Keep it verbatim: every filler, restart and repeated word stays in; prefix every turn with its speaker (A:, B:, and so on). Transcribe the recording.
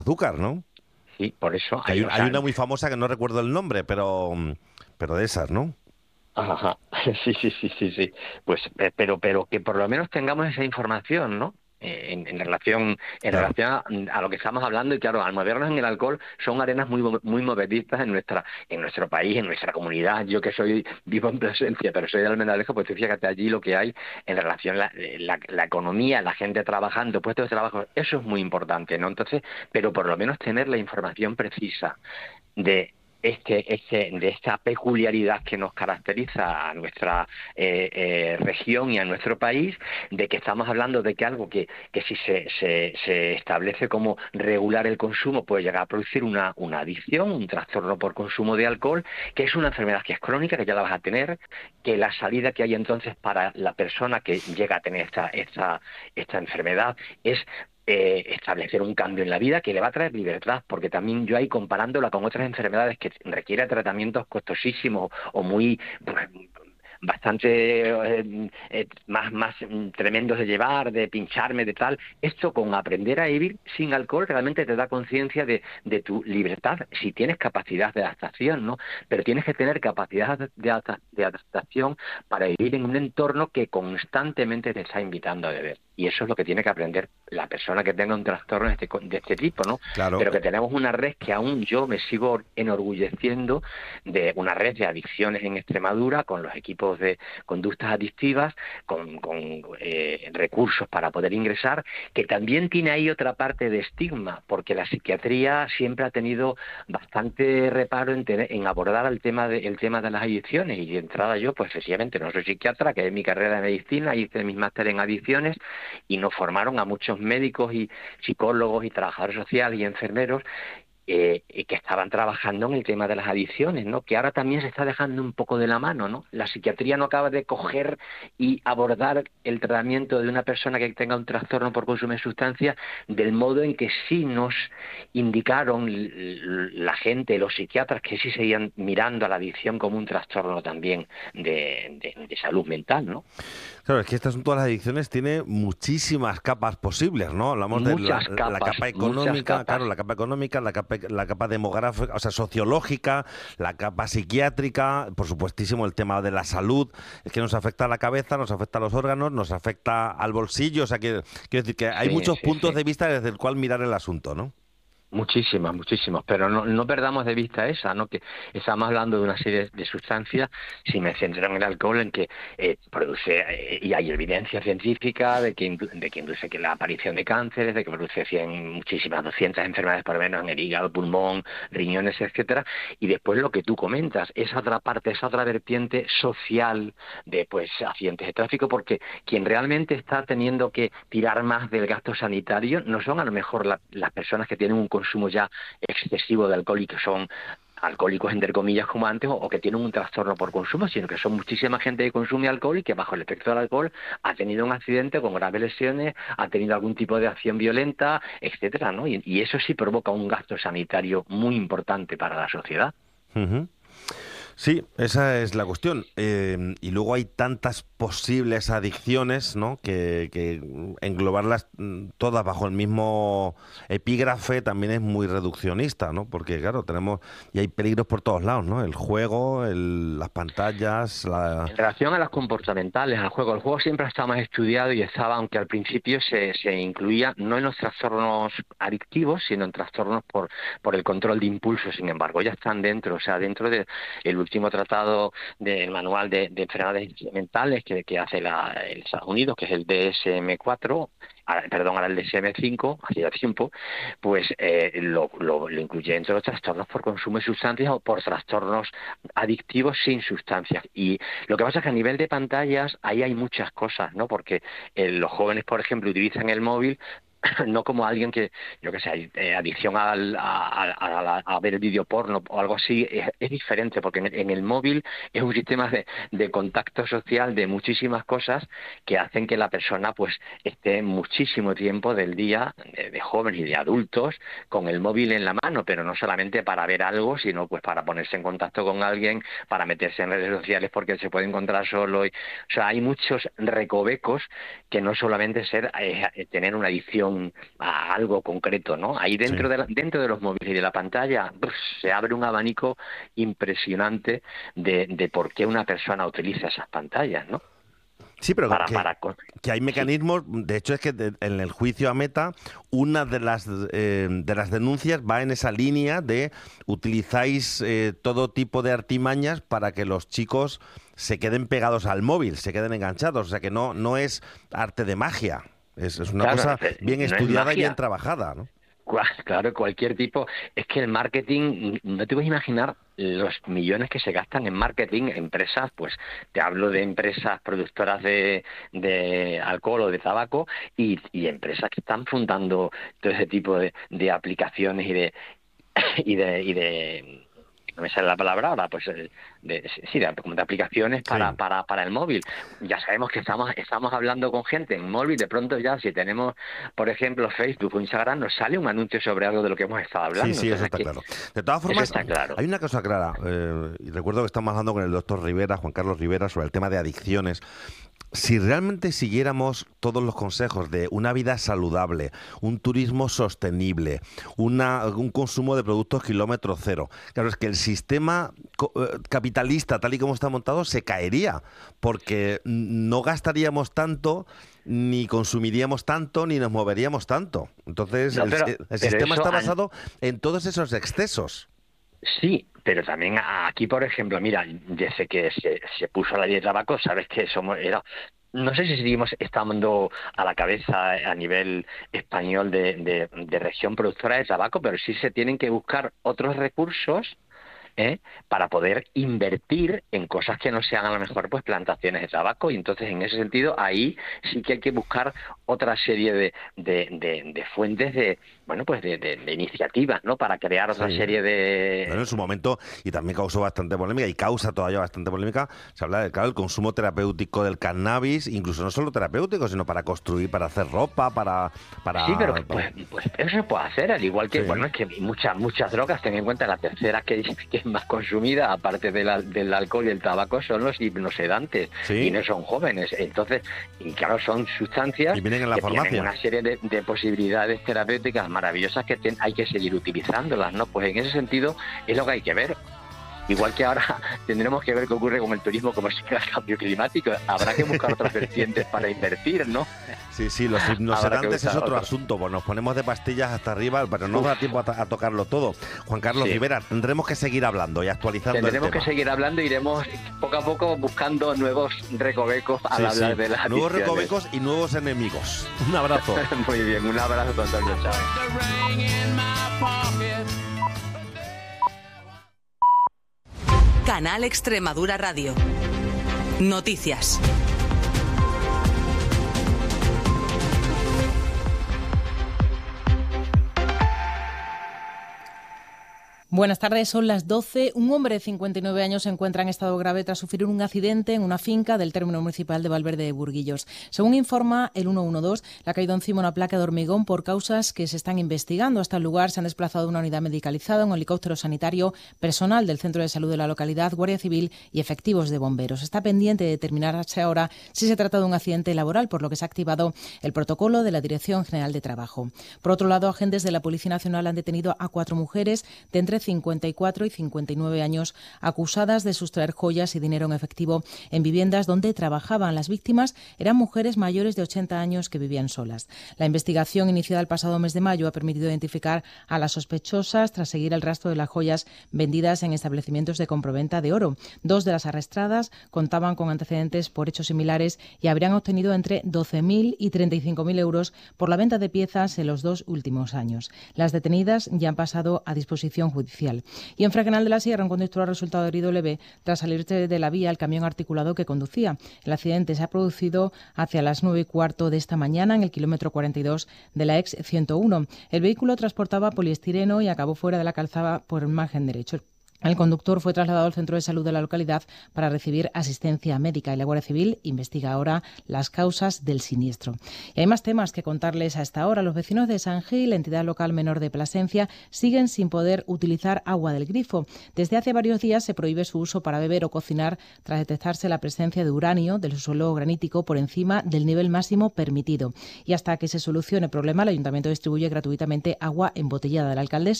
A: azúcar, ¿no?
B: Sí, por eso
A: Que hay,
B: hay,
A: un-
B: o
A: hay
B: sea,
A: una muy famosa que no recuerdo el nombre, pero, mm, pero de esas, ¿no?
B: ajá, sí, sí, sí, sí, sí. Pues, eh, pero, pero que por lo menos tengamos esa información, ¿no? Eh, En, en relación, en
A: Claro.
B: relación a, a lo que estamos hablando, y claro, al movernos en el alcohol, son arenas muy, mo- muy movedizas en nuestra, en nuestro país, en nuestra comunidad. Yo que soy vivo en presencia, pero soy de Almendralejo, pues tú fíjate allí lo que hay en relación a la, la, la economía, la gente trabajando, puestos de trabajo, eso es muy importante, ¿no? Entonces, pero por lo menos tener la información precisa de este, este, de esta peculiaridad que nos caracteriza a nuestra eh, eh, región y a nuestro país, de que estamos hablando de que algo que, que si se, se, se establece como regular el consumo puede llegar a producir una, una adicción, un trastorno por consumo de alcohol, que es una enfermedad que es crónica, que ya la vas a tener, que la salida que hay entonces para la persona que llega a tener esta, esta, esta enfermedad es eh, establecer un cambio en la vida que le va a traer libertad, porque también yo ahí comparándola con otras enfermedades que requieren tratamientos costosísimos o muy pues, bastante eh, eh, más más mm, tremendos de llevar, de pincharme, de tal, esto con aprender a vivir sin alcohol realmente te da conciencia de, de tu libertad, si tienes capacidad de adaptación, ¿no? Pero tienes que tener capacidad de, adapta- de adaptación para vivir en un entorno que constantemente te está invitando a beber. Y eso es lo que tiene que aprender la persona que tenga un trastorno de este, co- de este tipo, ¿no?
A: Claro.
B: Pero que tenemos una red que aún yo me sigo enorgulleciendo de una red de adicciones en Extremadura con los equipos de conductas adictivas, con, con eh, recursos para poder ingresar, que también tiene ahí otra parte de estigma, porque la psiquiatría siempre ha tenido bastante reparo en, tener, en abordar el tema, de, el tema de las adicciones, y de entrada yo, pues sencillamente no soy psiquiatra, que es mi carrera de medicina, hice mis máster en adicciones, y nos formaron a muchos médicos y psicólogos y trabajadores sociales y enfermeros eh, y que estaban trabajando en el tema de las adicciones, ¿no? Que ahora también se está dejando un poco de la mano, ¿no? La psiquiatría no acaba de coger y abordar el tratamiento de una persona que tenga un trastorno por consumo de sustancias del modo en que sí nos indicaron la gente, los psiquiatras, que sí seguían mirando a la adicción como un trastorno también de, de, de salud mental, ¿no?
A: Claro, es que este asunto de las adicciones tiene muchísimas capas posibles, ¿no? Hablamos de la,
B: Muchas
A: la
B: capas,
A: capa
B: muchas
A: económica,
B: capas.
A: claro, la capa económica, la capa, la capa demográfica, o sea, sociológica, la capa psiquiátrica, por supuestísimo el tema de la salud, es que nos afecta a la cabeza, nos afecta a los órganos, nos afecta al bolsillo, o sea, que, quiero decir que hay
B: Sí,
A: muchos
B: sí,
A: puntos
B: sí.
A: de vista desde el cual mirar el asunto, ¿no?
B: Muchísimas, muchísimas, pero no, no perdamos de vista esa, ¿no? Que estamos hablando de una serie de sustancias, si me centro en el alcohol, en que eh, produce, eh, y hay evidencia científica de que, indu- de que induce que la aparición de cánceres, de que produce cien, muchísimas, doscientas enfermedades por lo menos en el hígado, pulmón, riñones, etcétera, y después lo que tú comentas, esa otra parte, esa otra vertiente social de, pues, accidentes de tráfico, porque quien realmente está teniendo que tirar más del gasto sanitario no son a lo mejor la- las personas que tienen un consumo ya excesivo de alcohol y que son alcohólicos entre comillas como antes, o, o que tienen un trastorno por consumo, sino que son muchísima gente que consume alcohol y que bajo el efecto del alcohol ha tenido un accidente con graves lesiones, ha tenido algún tipo de acción violenta, etcétera, ¿no? Y, y eso sí provoca un gasto sanitario muy importante para la sociedad.
A: Ujú. Sí, esa es la cuestión. Eh, y luego hay tantas posibles adicciones, ¿no? Que, que englobarlas mm, todas bajo el mismo epígrafe también es muy reduccionista, ¿no? Porque, claro, tenemos, y hay peligros por todos lados, ¿no? El juego, el- las pantallas, la...
B: En relación a las comportamentales, al juego, el juego siempre ha estado más estudiado y estaba, aunque al principio se, se incluía no en los trastornos adictivos, sino en trastornos por, por el control de impulsos, sin embargo, ya están dentro, o sea, dentro del último tratado del manual de, de enfermedades mentales que, que hace la, el Estados Unidos, que es el D S M cuatro, a- perdón, ahora el D S M cinco, hacía tiempo, pues eh, lo, lo, lo incluye entre los trastornos por consumo de sustancias o por trastornos adictivos sin sustancias. Y lo que pasa es que a nivel de pantallas ahí hay muchas cosas, ¿no? Porque eh, los jóvenes, por ejemplo, utilizan el móvil no como alguien que, yo qué sé, eh, adicción al, a, a, a, a ver el vídeo porno o algo así, es, es diferente, porque en, en el móvil es un sistema de, de contacto social de muchísimas cosas que hacen que la persona pues esté muchísimo tiempo del día, de, de jóvenes y de adultos, con el móvil en la mano, pero no solamente para ver algo, sino pues para ponerse en contacto con alguien, para meterse en redes sociales porque se puede encontrar solo. Y, o sea, hay muchos recovecos que no solamente ser eh, tener una adicción atención a algo concreto, ¿no? Ahí dentro, sí. de la, dentro de los móviles y de la pantalla pues, se abre un abanico impresionante de, de por qué una persona utiliza esas pantallas, ¿no?
A: Sí, pero
B: para,
A: que,
B: para...
A: que hay mecanismos, sí. De hecho es que de, en el juicio a Meta, una de las eh, de las denuncias va en esa línea de utilizáis eh, todo tipo de artimañas para que los chicos se queden pegados al móvil, se queden enganchados, o sea que no, no es arte de magia, es, es una claro, cosa bien no estudiada y bien trabajada, ¿no?
B: Claro, cualquier tipo. Es que el marketing, no te puedes imaginar los millones que se gastan en marketing, empresas, pues te hablo de empresas productoras de, de alcohol o de tabaco y, y empresas que están fundando todo ese tipo de, de aplicaciones y de y de y de no me sale la palabra ahora, pues de, sí, de, como de aplicaciones para, sí. para, para el móvil. Ya sabemos que estamos estamos hablando con gente en móvil, de pronto ya si tenemos, por ejemplo, Facebook o Instagram, nos sale un anuncio sobre algo de lo que hemos estado hablando.
A: Sí, sí, eso está
B: que,
A: claro. De todas formas,
B: está claro.
A: Hay una cosa clara, eh, y recuerdo que estamos hablando con el doctor Rivera, Juan Carlos Rivera, sobre el tema de adicciones. Si realmente siguiéramos todos los consejos de una vida saludable, un turismo sostenible, una, un consumo de productos kilómetro cero, claro, es que el sistema capitalista, tal y como está montado, se caería, porque no gastaríamos tanto, ni consumiríamos tanto, ni nos moveríamos tanto. Entonces, no, pero, el, el sistema está basado han... en todos esos excesos.
B: Sí, pero también aquí, por ejemplo, mira, desde que se, se puso la ley de tabaco, sabes que somos era no sé si seguimos estando a la cabeza a nivel español de, de, de región productora de tabaco, pero sí se tienen que buscar otros recursos ¿eh? para poder invertir en cosas que no sean a lo mejor pues plantaciones de tabaco, y entonces en ese sentido ahí sí que hay que buscar otra serie de, de, de, de fuentes de bueno pues de, de, de iniciativas, ¿no? Para crear otra sí. serie de...
A: Bueno, en su momento, y también causó bastante polémica, y causa todavía bastante polémica, se habla del, claro, el consumo terapéutico del cannabis, incluso no solo terapéutico, sino para construir, para hacer ropa, para... para
B: sí, pero pues, pues eso se puede hacer, al igual que, sí. bueno, es que muchas muchas drogas, ten en cuenta, la tercera que, que es más consumida, aparte de la, del alcohol y el tabaco, son los hipnosedantes, ¿sí? Y no son jóvenes, entonces, y claro, son sustancias
A: y vienen en la
B: que
A: farmacia.
B: tienen una serie de, de posibilidades terapéuticas maravillosas que ten, hay que seguir utilizándolas, ¿no? Pues en ese sentido es lo que hay que ver. Igual que ahora tendremos que ver qué ocurre con el turismo, como si fuera el cambio climático. Habrá que buscar otras vertientes para invertir, ¿no?
A: Sí, sí, los hipnosedantes es otro, otro asunto. Pues nos ponemos de pastillas hasta arriba, pero no Uf. da tiempo a, a tocarlo todo. Juan Carlos sí. Rivera, tendremos que seguir hablando y actualizando
B: Tendremos
A: el tema.
B: que seguir hablando, iremos poco a poco buscando nuevos recovecos al
A: sí,
B: hablar
A: sí.
B: de las
A: nuevos
B: adicciones.
A: recovecos y nuevos enemigos. Un abrazo.
B: Muy bien, un abrazo, don Antonio. Chao.
C: Canal Extremadura Radio. Noticias.
D: Buenas tardes, son las doce. Un hombre de cincuenta y nueve años se encuentra en estado grave tras sufrir un accidente en una finca del término municipal de Valverde de Burguillos. Según informa el ciento doce, le ha caído encima una placa de hormigón por causas que se están investigando. Hasta el lugar se han desplazado una unidad medicalizada, un helicóptero sanitario, personal del centro de salud de la localidad, Guardia Civil y efectivos de bomberos. Está pendiente de determinarse ahora si se trata de un accidente laboral, por lo que se ha activado el protocolo de la Dirección General de Trabajo. Por otro lado, agentes de la Policía Nacional han detenido a cuatro mujeres de entre cincuenta y cuatro y cincuenta y nueve años acusadas de sustraer joyas y dinero en efectivo en viviendas donde trabajaban. Las víctimas eran mujeres mayores de ochenta años que vivían solas. La investigación iniciada el pasado mes de mayo ha permitido identificar a las sospechosas tras seguir el rastro de las joyas vendidas en establecimientos de compraventa de oro. Dos de las arrestadas contaban con antecedentes por hechos similares y habrían obtenido entre doce mil y treinta y cinco mil euros por la venta de piezas en los dos últimos años. Las detenidas ya han pasado a disposición judicial. Y en Fregenal de la Sierra, un conductor ha resultado herido leve tras salirse de la vía el camión articulado que conducía. El accidente se ha producido hacia las nueve y cuarto de esta mañana en el kilómetro cuarenta y dos de la ex ciento uno. El vehículo transportaba poliestireno y acabó fuera de la calzada por el margen derecho. El conductor fue trasladado al centro de salud de la localidad para recibir asistencia médica y la Guardia Civil investiga ahora las causas del siniestro. Y hay más temas que contarles a esta hora. Los vecinos de San Gil, entidad local menor de Plasencia, siguen sin poder utilizar agua del grifo. Desde hace varios días se prohíbe su uso para beber o cocinar tras detectarse la presencia de uranio del subsuelo granítico por encima del nivel máximo permitido. Y hasta que se solucione el problema, el Ayuntamiento distribuye gratuitamente agua embotellada. La alcaldesa